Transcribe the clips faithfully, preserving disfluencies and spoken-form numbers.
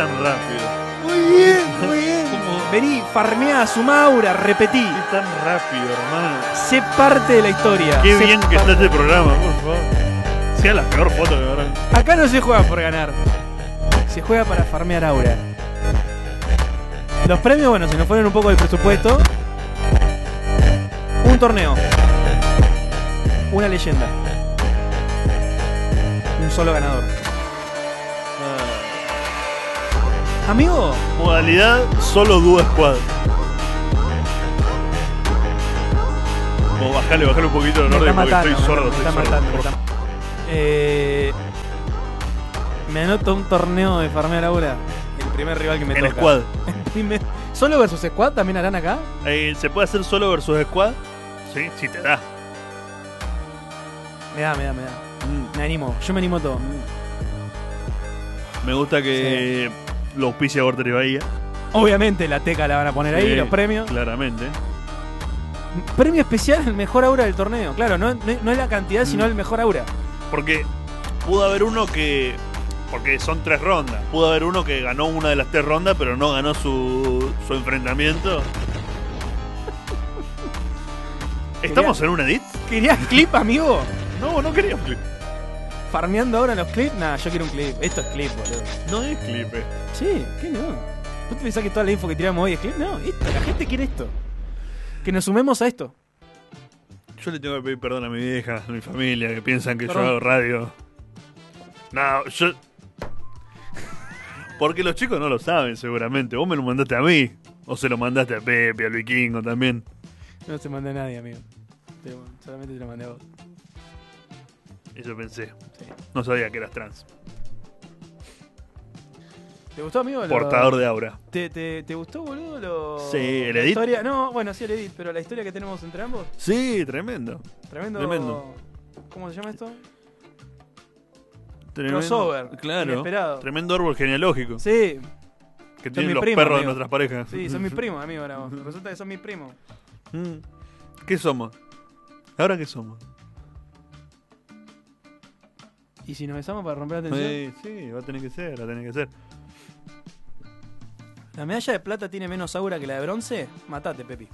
tan rápido. Muy bien, muy bien. ¿Cómo? Vení, farmeá, sumá aura, repetí. Qué tan rápido, hermano. Sé parte de la historia. Qué Sé bien que parte. está este programa, por favor. Sea la peor foto que habrán. Acá no se juega por ganar. Se juega para farmear aura. Los premios, bueno, se nos fueron un poco del presupuesto. Un torneo. Una leyenda. Un solo ganador. Amigo, Modalidad solo Duo Squad. Vos bajale, bajale un poquito el me está orden porque matando. estoy sordo, me estoy está sordo. matando. me Por está- Eh, me anoto un torneo de farmear aura. El primer rival que me En toca. squad. El primer- ¿Solo versus squad también harán acá? Eh, ¿Se puede hacer solo versus squad? Sí, sí te da. Me da, me da, me da. Me animo, yo me animo todo. Me gusta que lo auspicia Vortex Bahía. Obviamente la teca la van a poner ahí, Sí, los premios. Claramente. Premio especial, el mejor aura del torneo. Claro, no, no, no es la cantidad, sino Mm. el mejor aura. Porque pudo haber uno que... Porque son tres rondas. Pudo haber uno que ganó una de las tres rondas, pero no ganó su, su enfrentamiento. ¿Estamos en un edit? ¿Querías clip, amigo? No, no quería un clip. ¿Farmeando ahora los clips? Nah, yo quiero un clip. Esto es clip, boludo. No es clip, eh. Sí, ¿qué no? ¿Vos te pensás que toda la info que tiramos hoy es clip? No, esto, la gente quiere esto. Que nos sumemos a esto. Yo le tengo que pedir perdón a mi vieja, a mi familia, que piensan que Perdón. yo hago radio. No, yo... Porque los chicos no lo saben, seguramente. Vos me lo mandaste a mí. O se lo mandaste a Pepe, al Vikingo también. No se manda a nadie, amigo. Te- solamente te lo mandé a vos. Eso pensé. Sí. No sabía que eras trans. ¿Te gustó, amigo? Lo- Portador de aura. ¿Te, te, te gustó, boludo? Lo... Sí, ¿el la edit? historia- No, bueno, sí, el edit, pero la historia que tenemos entre ambos. Sí, tremendo. Tremendo. Tremendo. ¿Cómo se llama esto? Tremendo. Crossover. Claro. Inesperado. Tremendo árbol genealógico. Sí, Que tienen mi los primo, perros de amigo. nuestras parejas. sí, son mis primos, amigo. Ahora vos. Resulta que son mis primos. Mm. ¿Qué somos? ¿Ahora qué somos? ¿Y si nos besamos para romper la tensión? Sí, sí, va a tener que ser, va a tener que ser. ¿La medalla de plata tiene menos aura que la de bronce? Matate, Pepi.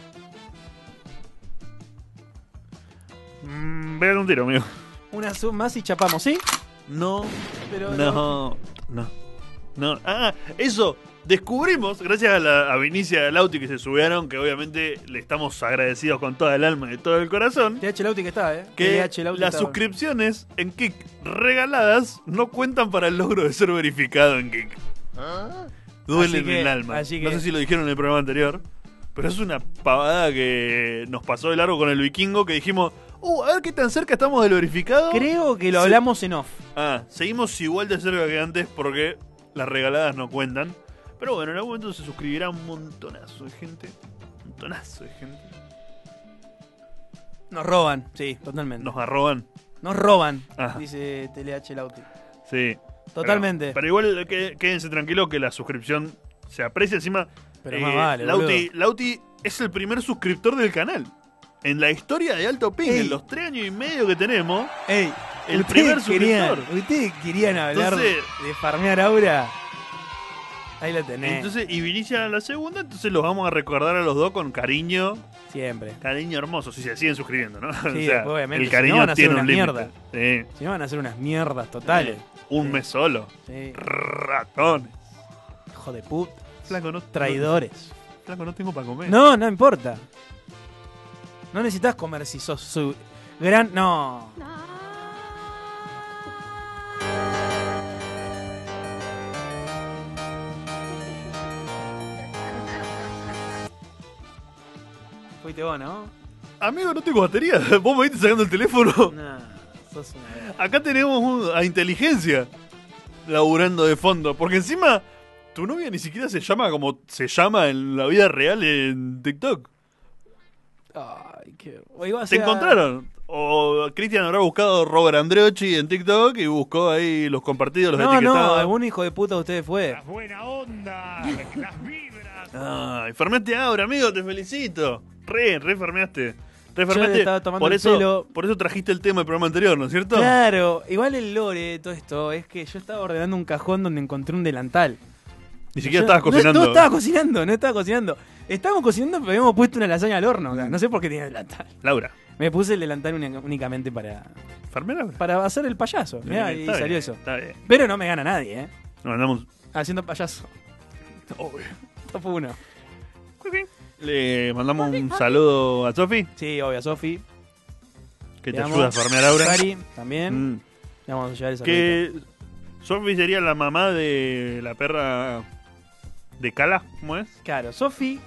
Mm, Vean un tiro, amigo. Una sub más y chapamos, ¿sí? No, Pero no, no, no. Ah, eso. Descubrimos, gracias a, la, a Vinicia y a Lauti que se subieron, que obviamente le estamos agradecidos con toda el alma y todo el corazón, T H Lauti que está, ¿eh? que T H Lauti las está. suscripciones en Kik regaladas no cuentan para el logro de ser verificado en Kik. Duele Así en que- el alma. así No que- sé si lo dijeron en el programa anterior, pero es una pavada que nos pasó de largo con el Vikingo, que dijimos, uh, a ver qué tan cerca estamos del verificado. Creo que lo Sí. hablamos en off. Ah, seguimos igual de cerca que antes porque las regaladas no cuentan. Pero bueno, en algún momento se suscribirá un montonazo de gente. Un montonazo de gente. Nos roban, sí, totalmente. Nos arroban. Nos roban, Ajá. dice T H Lauti. Sí. Totalmente. Pero, pero igual que- quédense tranquilos que la suscripción se aprecia encima. Pero más vale, Lauti, boludo. Lauti es el primer suscriptor del canal. En la historia de Alto Ping, Ey. en los tres años y medio que tenemos, Ey, el ustedes primer querían, suscriptor. ustedes querían hablar Entonces- de farmear aura. Ahí lo tenés. Entonces, y Vinicia a la segunda, entonces los vamos a recordar a los dos con cariño. Siempre. Cariño hermoso, si se siguen suscribiendo, ¿no? Sí, obviamente, el si no cariño van a hacer tiene una un mierda. límite. Sí. Si no van a hacer unas mierdas totales. Un Sí. mes solo. Sí. Ratones. Hijo de puta. Flaco, no, Traidores. no- flaco, no tengo para comer. No, no importa. No necesitas comer si sos su gran... No. Fuiste vos, ¿no? Amigo, no tengo batería. Vos me viste sacando el teléfono. No, sos una... Acá tenemos un- a inteligencia laburando de fondo. Porque encima, tu novia ni siquiera se llama como se llama en la vida real en TikTok. Ay, qué... O iba a ¿Se ser- encontraron? O Cristian habrá buscado Robert Andreochi en TikTok y buscó ahí los compartidos, los No, no, etiquetados. algún hijo de puta de ustedes fue. Buena onda, las vibras. Ay, farmeaste ahora, amigo, te felicito. Re, re farmeaste. Re Yo farmeaste. le estaba tomando por el eso, pelo. por eso trajiste el tema del programa anterior, ¿no es cierto? Claro, igual el lore de todo esto es que yo estaba ordenando un cajón donde encontré un delantal. Ni siquiera Yo- estabas no- cocinando. No, estaba cocinando, no estaba cocinando. Estábamos cocinando, pero habíamos puesto una lasaña al horno. O sea, no sé por qué tenía delantal. Laura. Me puse el delantal única- únicamente para, ¿Farmé Laura? para hacer el payaso. Mirá, y Está salió bien, eso. Está bien. Pero no me gana nadie, ¿eh? Nos mandamos. Haciendo payaso. Obvio. Top uno. Le mandamos un saludo a Sofi, Sí, obvio, Sofi. que Te te amo. ayuda a farmear Laura. Sari, también. Mm. Le vamos a llevar esa Que Sofi sería la mamá de la perra de Cala, ¿cómo es? Claro, Sofi.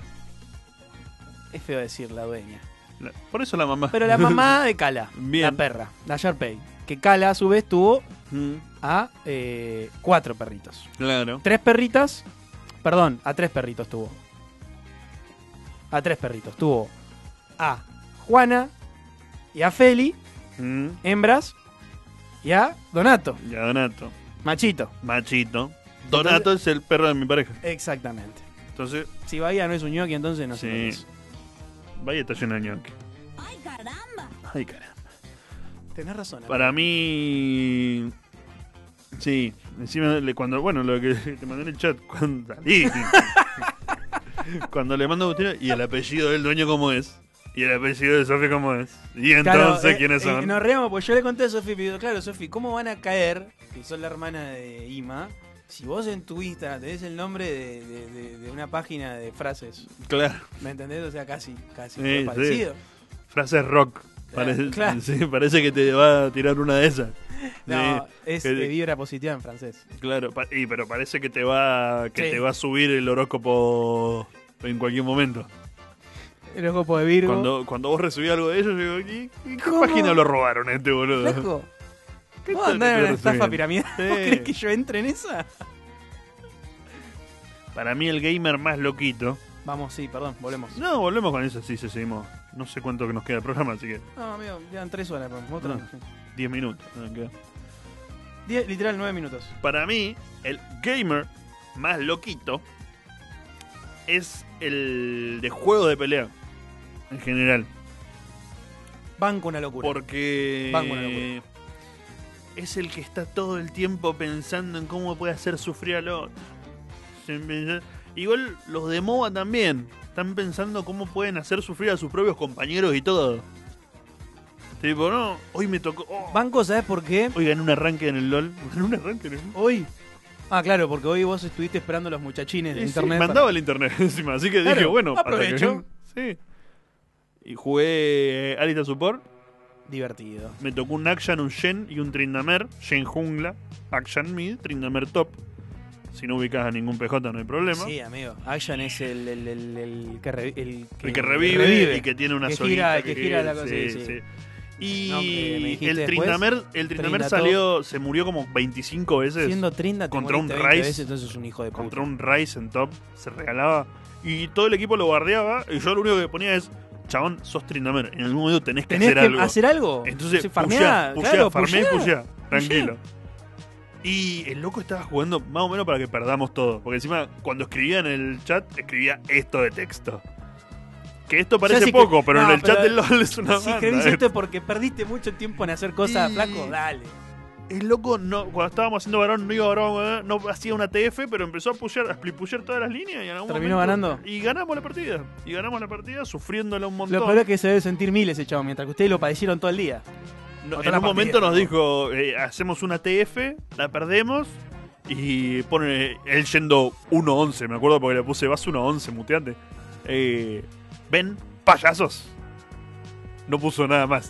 Es feo decir la dueña. La- Por eso la mamá. Pero la mamá de Cala, Bien. la perra, la Sharpei. Que Cala, a su vez, tuvo Mm, a eh, cuatro perritos. claro. Tres perritas. Perdón, a tres perritos tuvo. A tres perritos. Tuvo a Juana y a Feli, Mm, hembras, y a Donato, ya Donato. machito. Machito. Donato es el perro de mi pareja. Exactamente. Entonces, Si Bahía no es un ñoqui, entonces no sé Sí. lo que es. vaya está lleno de ñoqui. ¡Ay, caramba! Ay, caramba. Tenés razón. amigo. Para mí. Sí, encima le- cuando. Bueno, lo que te mandé en el chat. Cuando salí. Cuando le mando a Agustina. ¿Y el apellido del dueño cómo es? ¿Y el apellido de Sofía cómo es? Y Claro, entonces, eh, ¿quiénes eh, son? nos reíamos, porque yo le conté a Sofi, pero claro, Sofi, ¿cómo van a caer, que son la hermana de Ima, si vos en tu Instagram tenés el nombre de, de- de- de una página de frases? Claro, ¿Me entendés? O sea, casi, casi Sí, fue parecido. frases rock. Parece, claro. sí, parece que te va a tirar una de esas. No, Sí, es que- de vibra positiva en francés. Claro, pa- y, pero parece que te va que Sí. te va a subir el horóscopo en cualquier momento. El horóscopo de Virgo. Cuando, cuando vos recibís algo de ellos, yo digo, ¿y qué ¿Cómo? página lo robaron a este boludo? Flaco, ¿Qué ¿vos tal andás en que una lo estafa recibieron? piramidal? Sí. ¿Vos crees que yo entre en esa? Para mí el gamer más loquito. Vamos, sí, perdón, volvemos. No, volvemos con eso, sí, sí, seguimos. No sé cuánto que nos queda el programa, así que No, amigo, quedan tres horas. Otra, No. diez minutos. ¿no? Queda. Diez, literal, nueve minutos. Para mí, el gamer más loquito es el de juego de pelea. En general. Banco una locura. Porque Banco una locura. es el que está todo el tiempo pensando en cómo puede hacer sufrir al otro. Igual los de MOBA también. Están pensando cómo pueden hacer sufrir a sus propios compañeros y todo. Tipo, no, hoy me tocó. oh, Banco, ¿sabes por qué? hoy gané un arranque en el LOL. Gané un arranque en el LOL. Hoy. Ah, claro, porque hoy vos estuviste esperando a los muchachines de Sí, sí, internet. me para- andaba el internet encima, así que dije, Claro, bueno, hasta que- aprovecho. Sí. Y jugué eh, Alita Support. Divertido. Me tocó un Akshan, un Shen y un Tryndamere. Shen jungla, Akshan mid, Tryndamere top. Si no ubicas a ningún P J no hay problema. Sí, amigo. Action es el, el, el, el que, re- el, El que revive, y que tiene una Que solita. gira- que gira la cosa, sí, sí. Y No, eh, me dijiste el después, Tryndamere, el Tryndamere Trinda salió, se murió como veinticinco veces. Siendo Trinda, te contra un moriste veinte Ryze. veces, entonces es un hijo de puta. Contra un Ryzen top, se regalaba. Y todo el equipo lo guardeaba. Y yo lo único que ponía es: chabón, sos Tryndamere. En algún momento tenés que ¿Tenés hacer que algo. hacer algo? Entonces, Sí, pushea, farmeá, pushea, claro, farmeá y pushea. pushea. Tranquilo. Y el loco estaba jugando más o menos para que perdamos todo. Porque encima, cuando escribía en el chat, escribía esto de texto. Que esto parece sí que- poco, pero no, en el pero chat del LOL es una Si banda, escribís eh. esto es porque perdiste mucho tiempo en hacer cosas, Y- flaco, dale. El loco, no, cuando estábamos haciendo varón, no iba a varón, no hacía una T F, pero empezó a pushear, a split pushear todas las líneas. Y en algún ¿Terminó momento- ganando? Y ganamos la partida. Y ganamos la partida sufriéndola un montón. Lo peor es que se debe sentir mil ese chavo, mientras que ustedes lo padecieron todo el día. No, Otra en un partida, momento nos ¿no? dijo, eh, hacemos una T F, la perdemos y pone él yendo uno once, me acuerdo porque le puse vas uno once, muteante. Eh, Ven, payasos. No puso nada más.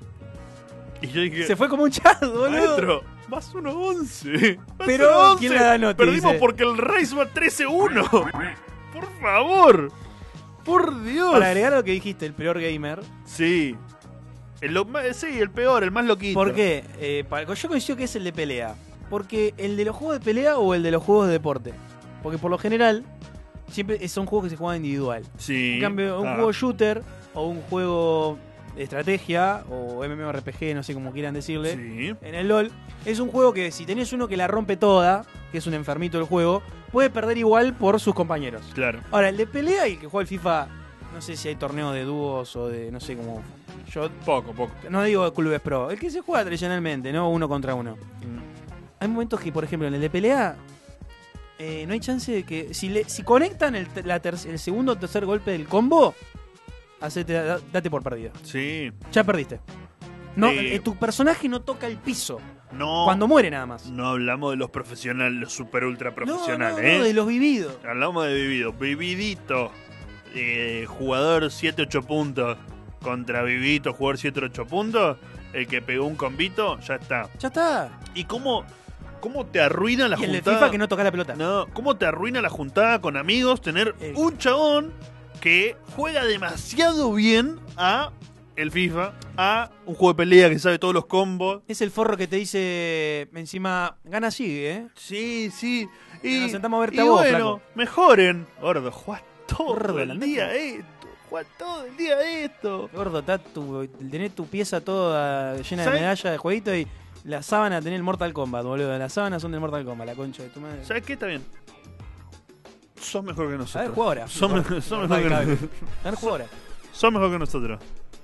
Y yo dije, Se fue como un chat, boludo. maestro, vas uno once. Vas Pero, uno once. ¿quién la da nota? Perdimos Dice. porque el Race va trece uno. Por favor. Por Dios. Para agregar lo que dijiste, el peor gamer. Sí. El lo- sí, el peor, el más loquito. ¿Por qué? Eh, para- yo coincido que es el de pelea. Porque el de los juegos de pelea o el de los juegos de deporte. Porque por lo general, siempre son juegos que se juegan individual. Sí. En cambio, un Ah. juego shooter o un juego de estrategia o MMORPG, no sé cómo quieran decirle, Sí. en el LoL, es un juego que si tenés uno que la rompe toda, que es un enfermito del juego, puede perder igual por sus compañeros. Claro. Ahora, el de pelea y el que juega el FIFA, no sé si hay torneos de dúos o de, no sé cómo... Yo Poco, poco. no digo clubes pro, el que se juega tradicionalmente, ¿no? Uno contra uno. Hay momentos que, por ejemplo, en el de pelea, eh, no hay chance de que... Si, le, si conectan el, la ter- el segundo o tercer golpe del combo, hacete, da- date por perdido. Sí. Ya perdiste. No, Eh, eh, tu personaje no toca el piso. No. Cuando muere nada más. No hablamos de los profesionales, los super ultra profesionales, no, no, ¿eh? no, de los vividos. Hablamos de vivido. Vividito. Eh, jugador siete ocho puntos contra Vivito, jugador siete ocho puntos. El que pegó un combito, ya está. Ya está. ¿Y cómo, cómo te arruina la Y el de juntada? FIFA que no toca la pelota. No, ¿cómo te arruina la juntada con amigos tener Eh. un chabón que juega demasiado bien a el FIFA, a un juego de pelea que sabe todos los combos? Es el forro que te dice encima, gana sigue, ¿eh? Sí, sí. Y, Nos sentamos a verte y a vos, bueno, flaco. mejoren. Gordo, jugás todo Gordo, el la día neta. esto. Jugás todo el día esto. Gordo, está tu, tenés tu pieza toda llena de ¿Sabes? medallas de jueguito y la sábana tenés el Mortal Kombat, boludo. Las sábanas son del Mortal Kombat, la concha de tu madre. ¿Sabes qué? Está bien. Sos mejor que A ver, nosotros. juega ahora. Sos, me- sos mejor que Cabe. nosotros. A ver, juega ahora. Sos mejor que nosotros.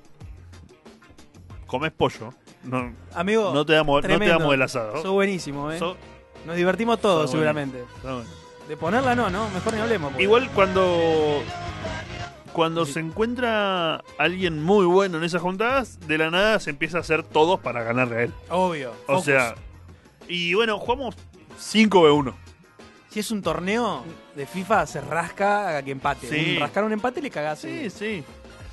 Comés pollo. No, Amigo, no te damos, no te tremendo. damos el asado. sos buenísimo, ¿eh? Sos- Nos divertimos todos, sos seguramente. bueno, sos bueno. De ponerla no, ¿no? Mejor ni hablemos. porque- Igual cuando cuando se encuentra alguien muy bueno en esas juntadas, de la nada se empieza a hacer todos para ganarle a él. Obvio. O focus. sea, y bueno, jugamos cinco ve uno. Si es un torneo de FIFA, se rasca a que empate. Sí. Un- rascar un empate y le cagás. Sí, sí.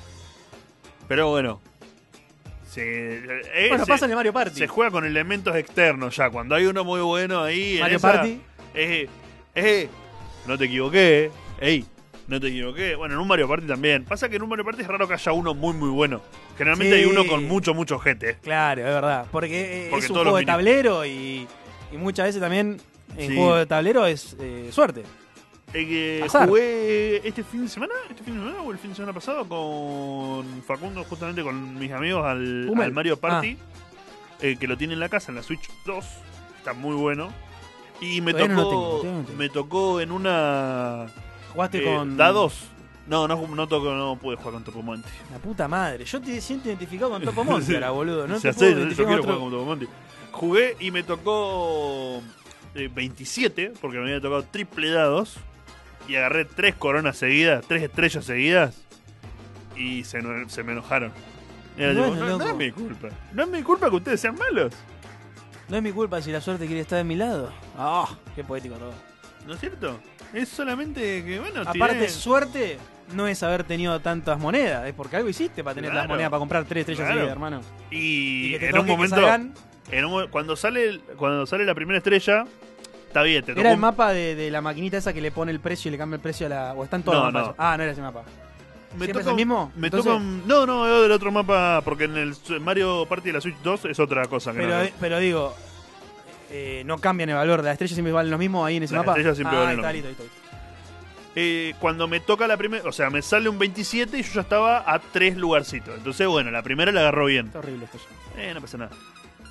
Pero bueno. Se, eh, Bueno, se- pasa en el Mario Party. se juega con elementos externos ya. Cuando hay uno muy bueno ahí en Mario esa, Party. Eh, eh, no te equivoqué. eh. Ey, no te equivoqué. Bueno, en un Mario Party también. Pasa que en un Mario Party es raro que haya uno muy, muy bueno. Generalmente Sí. hay uno con mucho, mucho gente. Claro, es verdad. Porque, eh, Porque es un todos los juego de mini- tablero y, y muchas veces también en Sí. juego de tablero es eh, suerte. Eh, que Azar. jugué este fin de semana, este fin de semana o el fin de semana pasado con Facundo, justamente con mis amigos al, Hummel. al Mario Party, eh, que lo tiene en la casa, en la Switch dos. Está muy bueno. Y me Todavía no lo tocó, tengo, todavía no lo tengo. me tocó en una Jugaste eh, con. dados. No, no, no, toco, no pude jugar con Topomonte. La puta madre. Yo te siento identificado con Topo Monte ahora, boludo. No Ya te sé, puedo yo, yo identificar quiero con jugar otro- con Topomonte. Jugué y me tocó eh, veintisiete, porque me había tocado triple dados. Y agarré tres coronas seguidas, tres estrellas seguidas. Y se, no- se me enojaron. Era Bueno, tipo, no, no loco. es mi culpa. No es mi culpa que ustedes sean malos. No es mi culpa si la suerte quiere estar de mi lado. Ah, qué poético todo. ¿No es cierto? Es solamente que, bueno, Aparte, tiré- suerte no es haber tenido tantas monedas, es porque algo hiciste para tener las Claro. monedas para comprar tres estrellas Claro. seguidas, hermano. Y, Y que te en toque un que momento. salgan- En un mo- cuando, sale, el- cuando sale la primera estrella, está bien. Te tocó Era el un- mapa de, de la maquinita esa que le pone el precio y le cambia el precio a la. O están todos No, los mapas. no. Ah, no era ese mapa. Me ¿Siempre es toca el un- mismo? Me Entonces- toca un- No, no, es del otro mapa, porque en el su- Mario Party de la Switch dos es otra cosa. Que Pero, no, pero digo, eh, no cambian el valor. Las estrellas siempre valen lo mismo ahí en ese Las mapa. estrellas siempre ah, valen ahí lo está, mismo. listo, listo, listo. Eh, cuando me toca la primera, o sea, me sale un veintisiete y yo ya estaba a tres lugarcitos. Entonces, bueno, la primera la agarró bien. Está horrible esto ya. Eh, no pasa nada.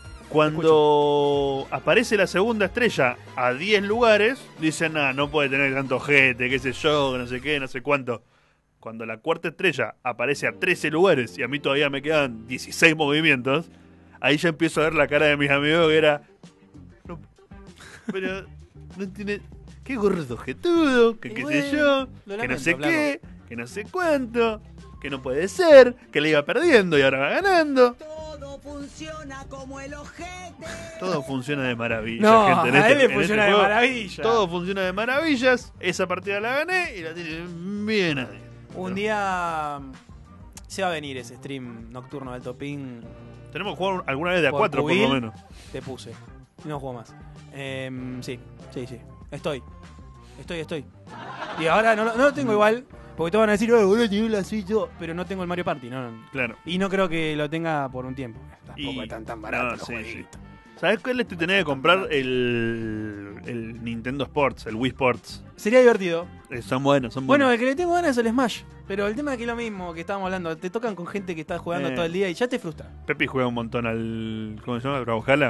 Cuando aparece la segunda estrella a diez lugares, dicen, ah, no puede tener tanto gente, qué sé yo, que no sé qué, no sé cuánto. Cuando la cuarta estrella aparece a trece lugares y a mí todavía me quedan dieciséis movimientos, ahí ya empiezo a ver la cara de mis amigos que era... "No, pero no tiene... Qué gordo jetudo, que Y qué bueno, sé yo, lo que no lamento, sé flaco. qué, que no sé cuánto, que no puede ser, que le iba perdiendo y ahora va ganando. Todo funciona como el ojete. Todo funciona de maravilla, No, gente. En a este- él le en funciona este de juego, maravilla. Todo funciona de maravillas. Esa partida la gané y la tiene bien adentro. Un día mm, se va a venir ese stream nocturno del Topín. Tenemos que jugar alguna vez de a Por cuatro, por Cubil. lo menos. Te puse. No juego más. Em, sí, sí, sí. Estoy. Estoy, estoy. Y ahora no, lo- no lo tengo igual. Porque te van a decir, oh, boludo, tenés la Switch, yo", pero no tengo el Mario Party. No, no. Claro. Y no creo que lo tenga por un tiempo. Tampoco Y- están tan baratos no, los sí, jueguitos. ¿Sabes cuál es? Te tenés que comprar el, el Nintendo Sports, el Wii Sports. Sería divertido. Eh, son buenos, son Bueno, buenos. el que le tengo ganas es el Smash. Pero el tema es que es lo mismo que estábamos hablando. Te tocan con gente que está jugando Eh. todo el día y ya te frustra. Pepi juega un montón al... ¿Cómo se llama? ¿Brawlhalla?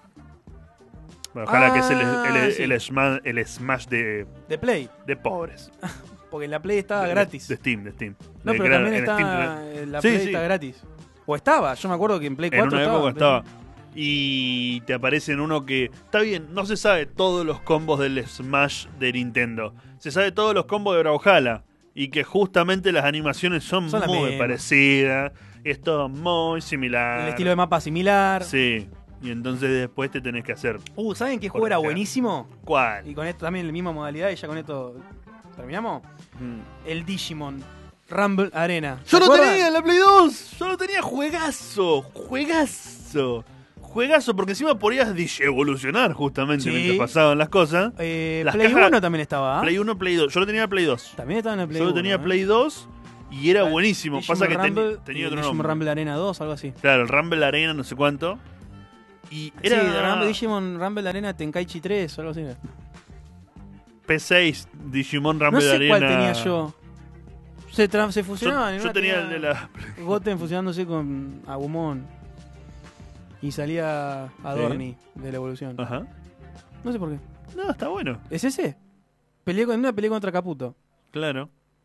Brawlhalla, Ah, que es el, el, sí. el Smash, el Smash de, De Play. de pobres. Porque la Play estaba De- gratis. De Steam, de Steam. No, De- pero que era- también en está. Steam, eh, la Sí, Play sí. está gratis. O estaba, yo me acuerdo que en Play En cuatro una estaba. época estaba. y te aparece en uno que, está bien, no se sabe todos los combos del Smash de Nintendo, se sabe todos los combos de Brawlhalla, y que justamente las animaciones son, Son las muy mismas. parecidas, es todo muy similar. El estilo de mapa similar. Sí, y entonces después te tenés que hacer. Uh, ¿saben qué Por juego era acá. buenísimo? ¿Cuál? Y con esto también la misma modalidad y ya con esto terminamos. Mm. El Digimon Rumble Arena. ¿Se Yo lo acuerdan? tenía en la Play dos. Yo lo tenía juegazo. Juegazo. Juegazo, porque encima podías evolucionar justamente Sí. mientras pasaban las cosas. Eh, Las Play cajas- uno también estaba. ¿ah? Play uno, Play dos. Yo lo tenía en Play dos. También estaba en el Play Yo lo uno, tenía ¿eh? Play dos y era buenísimo. Digimon Pasa que teni- Rumble tenía y otro Digimon nombre. Rumble Arena dos, algo así. Claro, el Rumble Arena, no sé cuánto. Y era Sí, Rumble, Digimon Rumble Arena Tenkaichi tres o algo así. P seis, Digimon No Rumble sé Arena. cuál tenía yo. Se, tra- se Yo, fusionaban. en yo una tenía el de la. Goten fusionándose con Agumon. Y salía Adorni de la evolución. Ajá. No sé por qué. No, está bueno. ¿Es ese? Peleé con, en una pelea contra Caputo. Claro.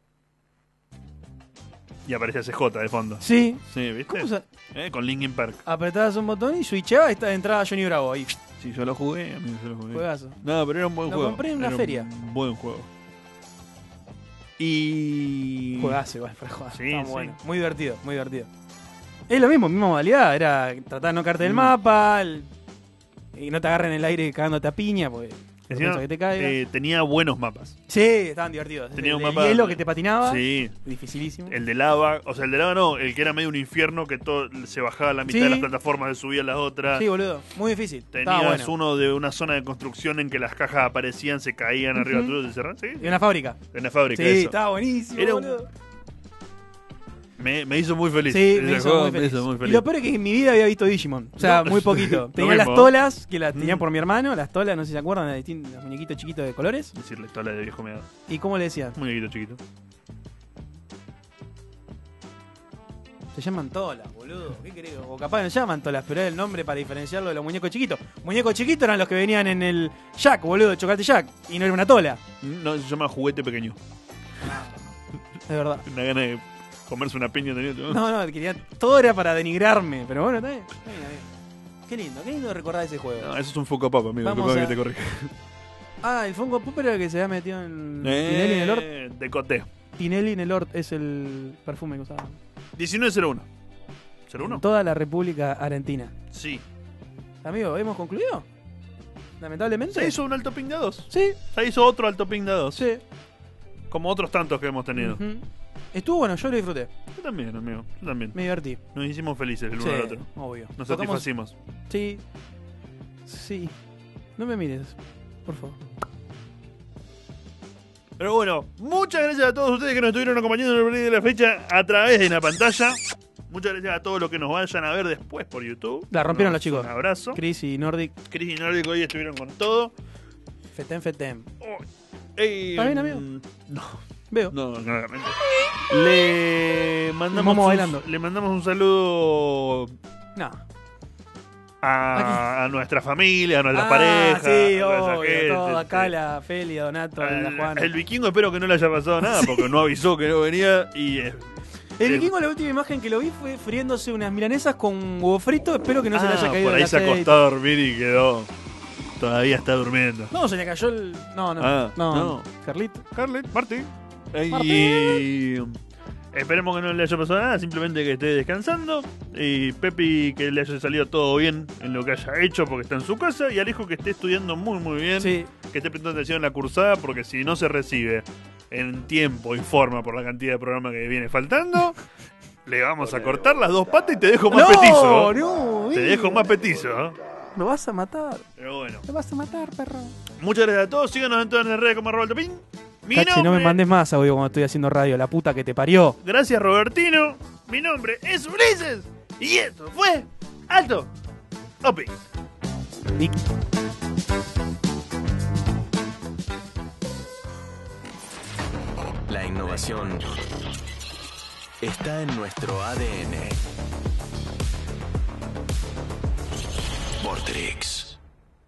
Y aparecía C J de fondo. Sí. Sí, ¿viste? ¿Cómo se- Eh, con Linkin Park. Apretabas un botón y switchaba y esta- entraba Johnny Bravo ahí. Sí, yo lo jugué, amigo, yo lo jugué. Juegazo. No, pero era un buen Lo juego. compré en una Era feria. Un buen juego. Y. Juegazo igual, pero juegazo. Sí, Estaba sí. bueno. Muy divertido, muy divertido. Es lo mismo, misma modalidad. Era tratar de no caerte del Mm. mapa el- y no te agarren el aire cagándote a piña porque Encima, piensa que te caiga. eh, tenía buenos mapas. Sí, estaban divertidos. tenía el un de mapa- hielo que te patinaba. Sí. Dificilísimo. El de lava, o sea, el de lava no, el que era medio un infierno que todo se bajaba a la mitad Sí. de las plataformas, se subía a las otras. Sí, boludo. Muy difícil. Estaba Tenías bueno. uno de una zona de construcción en que las cajas aparecían, se caían arriba Ujú. tuyos y se cerraban. Sí, Y una fábrica. en la fábrica. Sí, eso. estaba buenísimo, Era un- boludo. Me, me hizo muy feliz. Sí, Ese me hizo, juego muy feliz. me hizo muy Y feliz. lo peor es que en mi vida había visto Digimon. O sea, No. muy poquito. Lo Tenía las mismo. tolas, que las tenía Mm. por mi hermano. Las tolas, no sé si se acuerdan, de distin- los muñequitos chiquitos de colores. Decirle toda la de viejo meado. ¿Y cómo le decían? Muñequito chiquito. Se llaman tolas, boludo. ¿Qué querés? O capaz no se llaman tolas, pero es el nombre para diferenciarlo de los muñecos chiquitos. Muñecos chiquitos eran los que venían en el Jack, boludo, Chocolate Jack. Y no era una tola. No, se llama juguete pequeño. Es verdad. Una gana de comerse una piña tenía. ¿no? No, no, quería, todo era para denigrarme. Pero bueno, está bien. Está bien, está bien. Qué lindo, qué lindo recordar ese juego. No, eso es un Funko Pop, amigo. Vamos Disculpame a- que te corrija. Ah, el Funko Pop era el que se había metido en Tinelli en el Ort. Eh, Decoté. Tinelli en el Ort es el perfume que usaba. diecinueve cero uno. ¿cero uno? En toda la República Argentina. Sí. Amigo, ¿hemos concluido? Lamentablemente. Se hizo un alto ping de a dos. Sí, Se hizo otro alto ping de a dos. sí. Como otros tantos que hemos tenido. Ujú. Estuvo bueno, yo lo disfruté. Yo también, amigo. Yo también. Me divertí. Nos hicimos felices el uno Sí, al otro. obvio. Nos Tocamos- satisfacimos. Sí. Sí. No me mires, por favor. Pero bueno, muchas gracias a todos ustedes que nos estuvieron acompañando en el play de la fecha a través de la pantalla. Muchas gracias a todos los que nos vayan a ver después por YouTube. La rompieron Nos- los chicos. Un abrazo. Chris y Nordic. Chris y Nordic hoy estuvieron con todo. Fetem, fetem. Oh, eh, ¿Está bien, amigo? No, Veo. no, claramente. Le mandamos, Momo un, bailando. le mandamos un saludo No. a, a nuestra familia, a nuestras Ah, parejas, sí, a nuestra obvio, gente, todo. Acá este, la Feli, a Donato, a la al- Juana. el vikingo espero que no le haya pasado nada porque no avisó que no venía y eh, El eh, vikingo, la última imagen que lo vi fue friéndose unas milanesas con huevo frito. Espero que no se le ah, haya caído por el ahí se aceite. acostó a dormir y quedó. Todavía está durmiendo. No, se le cayó el. No, no. Ah, no. no. Carlito. Scarlett, Marty. Y Martín. esperemos que no le haya pasado nada, simplemente que esté descansando. Y Pepi que le haya salido todo bien en lo que haya hecho porque está en su casa. Y Alejo que esté estudiando muy muy bien. Sí. Que esté prestando atención en la cursada porque si no se recibe en tiempo y forma por la cantidad de programa que viene faltando, le vamos a cortar las dos patas y te dejo más no, petizo. no. Te eh. dejo más petizo. ¿eh? Lo vas a matar. Pero bueno. Lo vas a matar, perro. Muchas gracias a todos. Síganos en todas las redes como arroba el topín. Mi Cache, no me nombre- mandes más audio cuando estoy haciendo radio. La puta que te parió. Gracias, Robertino. Mi nombre es Ulises. Y esto fue Alto Topic. Vicky. La innovación está en nuestro A D N. Vortrix.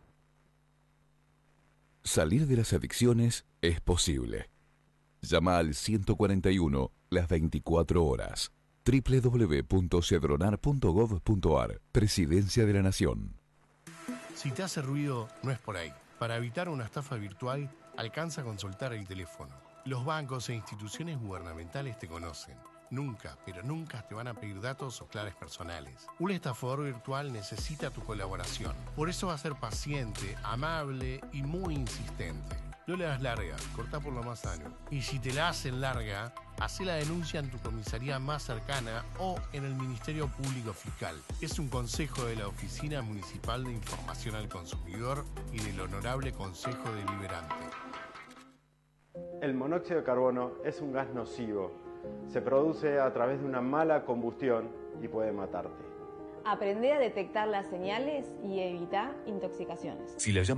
Salir de las adicciones es posible. Llama al ciento cuarenta y uno las veinticuatro horas. doble u doble u doble u punto cedronar punto gov punto ar. Presidencia de la Nación. Si te hace ruido, no es por ahí. Para evitar una estafa virtual, alcanza con soltar el teléfono. Los bancos e instituciones gubernamentales te conocen. Nunca, pero nunca te van a pedir datos o claves personales. Un estafador virtual necesita tu colaboración. Por eso va a ser paciente, amable y muy insistente. No le das larga, cortá por lo más sano. Y si te la hacen larga, hacé la denuncia en tu comisaría más cercana o en el Ministerio Público Fiscal. Es un consejo de la Oficina Municipal de Información al Consumidor y del Honorable Consejo Deliberante. El monóxido de carbono es un gas nocivo. Se produce a través de una mala combustión y puede matarte. Aprende a detectar las señales y evita intoxicaciones. Si la llama